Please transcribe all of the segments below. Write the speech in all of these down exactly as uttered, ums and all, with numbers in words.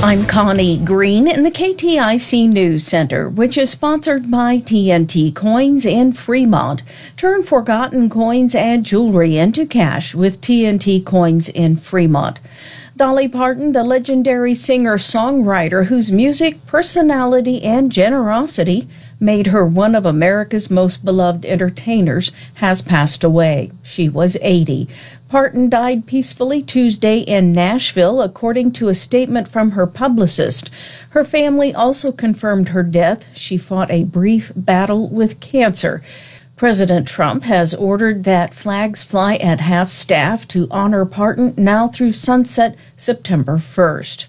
I'm Connie Green in the K T I C News Center, which is sponsored by T N T Coins in Fremont. Turn forgotten coins and jewelry into cash with T N T Coins in Fremont. Dolly Parton, the legendary singer-songwriter whose music, personality, and generosity made her one of America's most beloved entertainers, has passed away. She was eighty. Parton died peacefully Tuesday in Nashville, according to a statement from her publicist. Her family also confirmed her death. She fought a brief battle with cancer. President Trump has ordered that flags fly at half-staff to honor Parton now through sunset September first.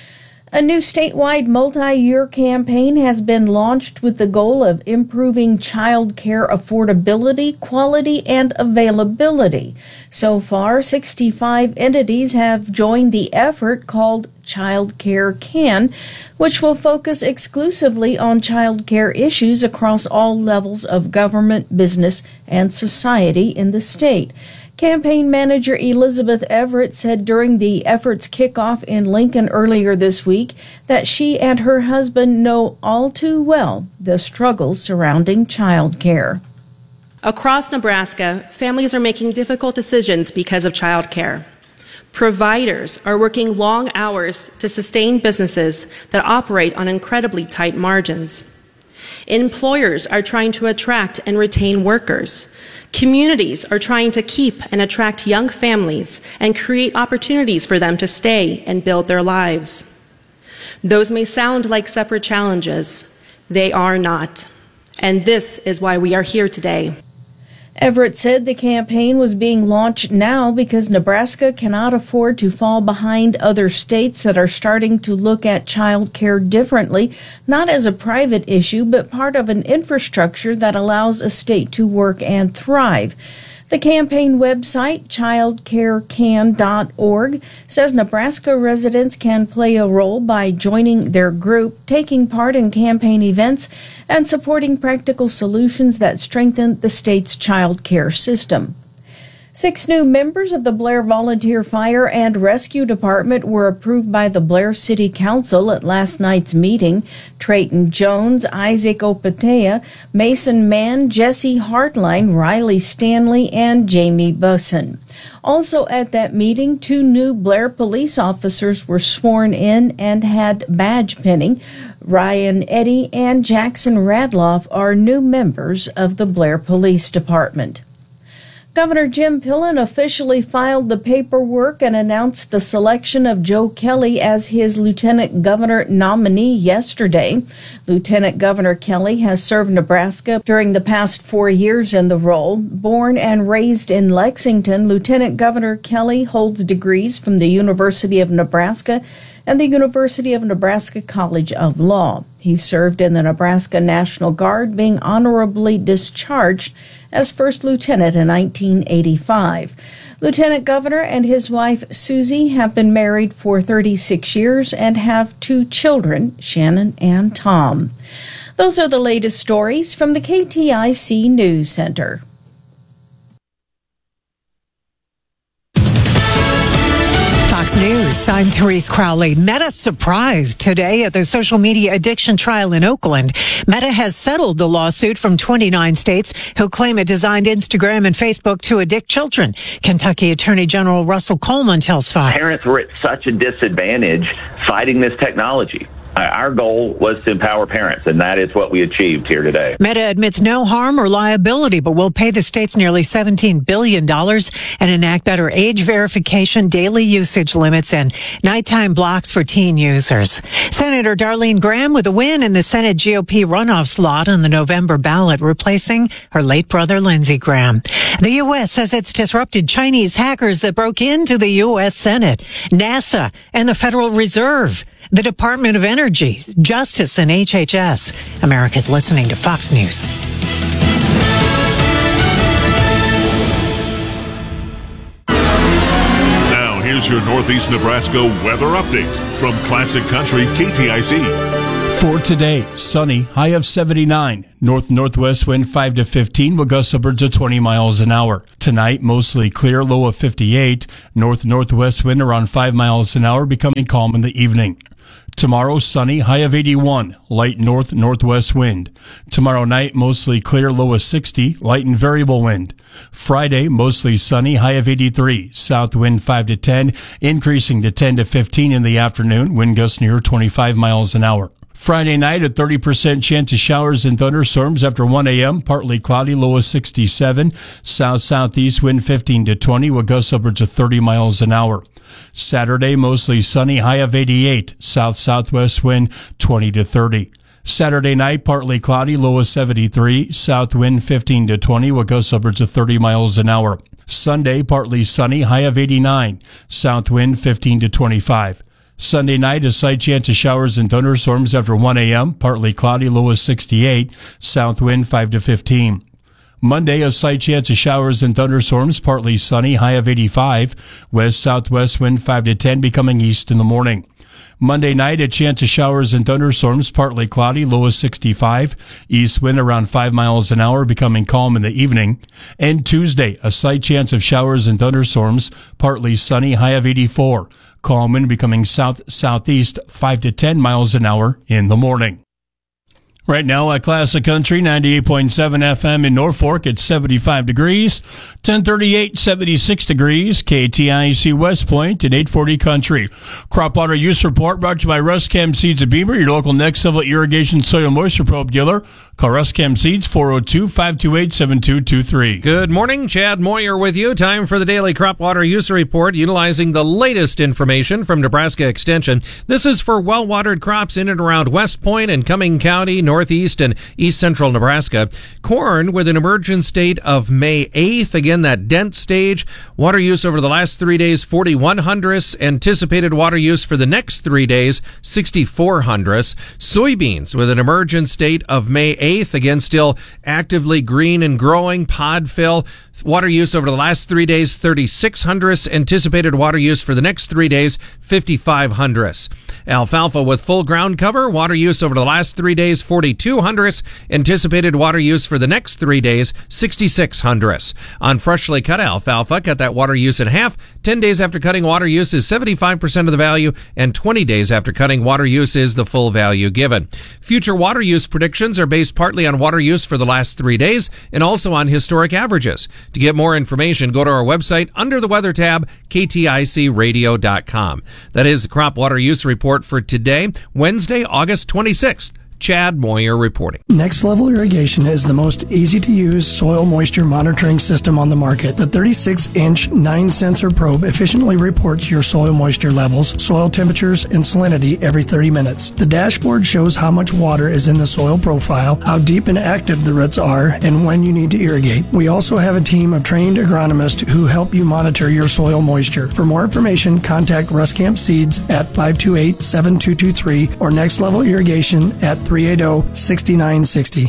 A new statewide multi-year campaign has been launched with the goal of improving child care affordability, quality, and availability. So far, sixty-five entities have joined the effort called Child Care Can, which will focus exclusively on child care issues across all levels of government, business, and society in the state. Campaign manager Elizabeth Everett said during the effort's kickoff in Lincoln earlier this week that she and her husband know all too well the struggles surrounding child care. Across Nebraska, families are making difficult decisions because of child care. Providers are working long hours to sustain businesses that operate on incredibly tight margins. Employers are trying to attract and retain workers. Communities are trying to keep and attract young families and create opportunities for them to stay and build their lives. Those may sound like separate challenges. They are not. And this is why we are here today. Everett said the campaign was being launched now because Nebraska cannot afford to fall behind other states that are starting to look at child care differently, not as a private issue, but part of an infrastructure that allows a state to work and thrive. The campaign website, child care can dot org, says Nebraska residents can play a role by joining their group, taking part in campaign events, and supporting practical solutions that strengthen the state's child care system. Six new members of the Blair Volunteer Fire and Rescue Department were approved by the Blair City Council at last night's meeting. Trayton Jones, Isaac Opatea, Mason Mann, Jesse Hartline, Riley Stanley, and Jamie Busson. Also at that meeting, two new Blair police officers were sworn in and had badge pinning. Ryan Eddy and Jackson Radloff are new members of the Blair Police Department. Governor Jim Pillen officially filed the paperwork and announced the selection of Joe Kelly as his lieutenant governor nominee yesterday. Lieutenant Governor Kelly has served Nebraska during the past four years in the role. Born and raised in Lexington, Lieutenant Governor Kelly holds degrees from the University of Nebraska and the University of Nebraska College of Law. He served in the Nebraska National Guard, being honorably discharged as first lieutenant in nineteen eighty-five. Lieutenant Governor and his wife, Susie, have been married for thirty-six years and have two children, Shannon and Tom. Those are the latest stories from the K T I C News Center. Fox News, I'm Therese Crowley. Meta surprised today at the social media addiction trial in Oakland. Meta has settled the lawsuit from twenty-nine states who claim it designed Instagram and Facebook to addict children. Kentucky Attorney General Russell Coleman tells Fox. Parents were at such a disadvantage fighting this technology. Our goal was to empower parents, and that is what we achieved here today. Meta admits no harm or liability, but will pay the states nearly seventeen billion dollars and enact better age verification, daily usage limits, and nighttime blocks for teen users. Senator Darlene Graham with a win in the Senate G O P runoff slot on the November ballot, replacing her late brother Lindsey Graham. The U S says it's disrupted Chinese hackers that broke into the U S Senate, NASA, and the Federal Reserve, the Department of Energy, Justice, and H H S. America's listening to Fox News. Now, here's your Northeast Nebraska weather update from Classic Country K T I C. For today, sunny, high of seventy-nine. North-northwest wind five to fifteen will gust upwards of twenty miles an hour. Tonight, mostly clear, low of fifty-eight. North-northwest wind around five miles an hour, becoming calm in the evening. Tomorrow, sunny, high of eighty-one, light north-northwest wind. Tomorrow night, mostly clear, low of sixty, light and variable wind. Friday, mostly sunny, high of eighty-three, south wind five to ten, increasing to ten to fifteen in the afternoon, wind gusts near twenty-five miles an hour. Friday night, a thirty percent chance of showers and thunderstorms after one a.m., partly cloudy, low of sixty-seven, south-southeast wind fifteen to twenty, with gusts upwards of thirty miles an hour. Saturday, mostly sunny, high of eighty-eight, south-southwest wind twenty to thirty. Saturday night, partly cloudy, low of seventy-three, south wind fifteen to twenty, with gusts upwards of thirty miles an hour. Sunday, partly sunny, high of eighty-nine, south wind fifteen to twenty-five. Sunday night, a slight chance of showers and thunderstorms after one a.m., partly cloudy, low of sixty-eight, south wind five to fifteen. Monday, a slight chance of showers and thunderstorms, partly sunny, high of eighty-five, west-southwest wind five to ten, becoming east in the morning. Monday night, a chance of showers and thunderstorms, partly cloudy, low of sixty-five, east wind around five miles an hour, becoming calm in the evening. And Tuesday, a slight chance of showers and thunderstorms, partly sunny, high of eighty-four, calm wind becoming south-southeast, five to ten miles an hour in the morning. Right now at Classic Country, ninety-eight point seven F M in Norfolk, it's seventy-five degrees, ten thirty-eight, seventy-six degrees, K T I C West Point at eight forty Country. Crop water use report brought to you by Ruscam Seeds of Beaver, your local next level irrigation soil moisture probe dealer. Call Ruscam Seeds, four oh two, five two eight, seven two two three. Good morning, Chad Moyer with you. Time for the daily crop water use report utilizing the latest information from Nebraska Extension. This is for well-watered crops in and around West Point and Cumming County, northeast and east central Nebraska. Corn with an emergent state of May eighth. Again, that dent stage. Water use over the last three days, forty-one hundredths. Anticipated water use for the next three days, sixty-four hundredths. Soybeans with an emergent state of May eighth. Again, still actively green and growing. Pod fill. Water use over the last three days, thirty-six hundredths. Anticipated water use for the next three days, fifty-five hundredths. Alfalfa with full ground cover. Water use over the last three days, forty-two hundredths. Anticipated water use for the next three days, sixty-six hundredths. On freshly cut alfalfa, cut that water use in half. ten days after cutting, water use is seventy-five percent of the value, and twenty days after cutting, water use is the full value given. Future water use predictions are based partly on water use for the last three days and also on historic averages. To get more information, go to our website under the weather tab, K T I C radio dot com. That is the crop water use report for today, Wednesday, August twenty-sixth. Chad Moyer reporting. Next Level Irrigation is the most easy-to-use soil moisture monitoring system on the market. The thirty-six inch nine sensor probe efficiently reports your soil moisture levels, soil temperatures, and salinity every thirty minutes. The dashboard shows how much water is in the soil profile, how deep and active the roots are, and when you need to irrigate. We also have a team of trained agronomists who help you monitor your soil moisture. For more information, contact Ruscamp Seeds at five two eight, seven two two three or Next Level Irrigation at three eight zero, six nine six zero.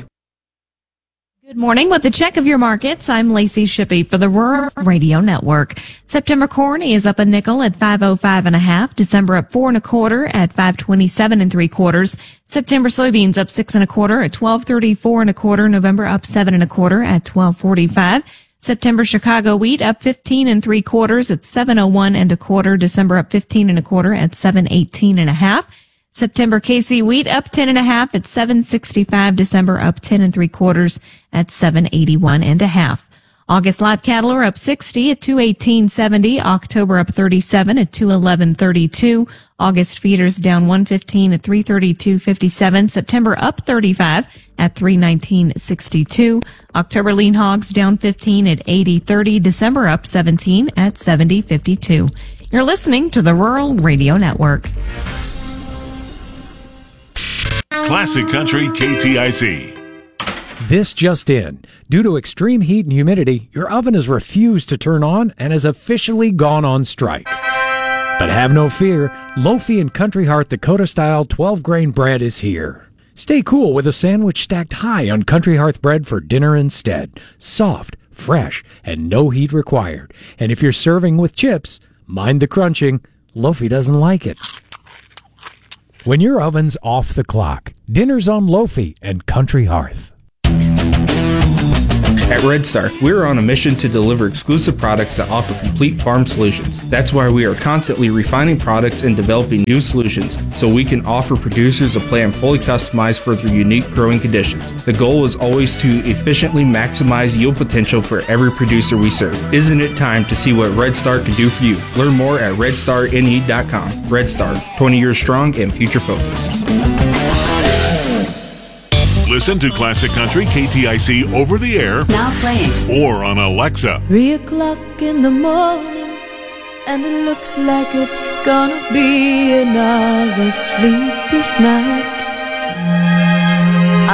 Good morning. With the check of your markets, I'm Lacey Shippey for the Rural Radio Network. September corn is up a nickel at five oh five and a half. December up four and a quarter at five twenty-seven and three quarters. September soybeans up six and a quarter at twelve thirty-four and a quarter. November up seven and a quarter at twelve forty-five. September Chicago wheat up fifteen and three quarters at seven oh one and a quarter. December up fifteen and a quarter at seven eighteen and a half. September K C wheat up ten and a half at seven sixty-five. December up ten and three quarters at seven eighty-one and a half. August live cattle are up sixty at two eighteen seventy. October up thirty-seven at two eleven thirty-two. August feeders down one fifteen at three thirty-two fifty-seven. September up thirty-five at three nineteen sixty-two. October lean hogs down fifteen at eighty thirty. December up seventeen at seventy fifty-two. You're listening to the Rural Radio Network. Classic Country K T I C. This just in. Due to extreme heat and humidity, your oven has refused to turn on and has officially gone on strike. But have no fear, Lofi and Country Hearth Dakota-style twelve-grain bread is here. Stay cool with a sandwich stacked high on Country Hearth bread for dinner instead. Soft, fresh, and no heat required. And if you're serving with chips, mind the crunching. Lofi doesn't like it. When your oven's off the clock, dinner's on Lofi and Country Hearth. At Red Star, we are on a mission to deliver exclusive products that offer complete farm solutions. That's why we are constantly refining products and developing new solutions so we can offer producers a plan fully customized for their unique growing conditions. The goal is always to efficiently maximize yield potential for every producer we serve. Isn't it time to see what Red Star can do for you? Learn more at red star n e dot com. Red Star, twenty years strong and future focused. Listen to Classic Country K T I C over the air Now playing. or on Alexa. Three o'clock in the morning, and it looks like it's gonna be another sleepless night.